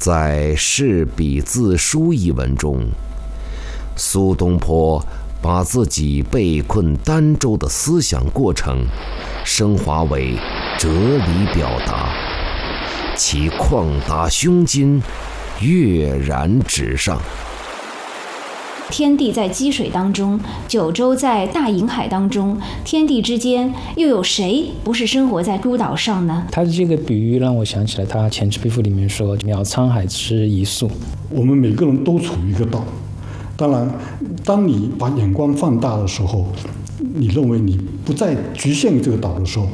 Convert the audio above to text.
在《试笔自书》一文中，苏东坡把自己被困儋州的思想过程升华为哲理表达，其旷达胸襟，跃然纸上。 天地在积水当中，九州在大银海当中，天地之间又有谁不是生活在孤岛上呢？ 他的这个比喻让我想起来他《前赤壁赋》里面说渺沧海之一粟。 我们每个人都处于一个岛，当然当你把眼光放大的时候，你认为你不再局限于这个岛的时候，